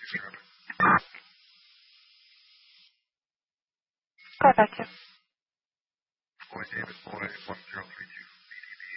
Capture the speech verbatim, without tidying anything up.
I got you. Boy, David Boy, one zero three two.